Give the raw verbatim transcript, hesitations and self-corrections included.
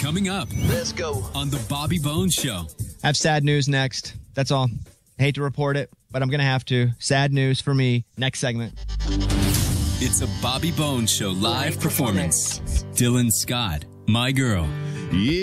Coming up. Let's go. On the Bobby Bones Show. I have sad news next. That's all. I hate to report it, but I'm going to have to. Sad news for me. Next segment. It's a Bobby Bones Show live performance. Dylan Scott, My Girl. Yeah.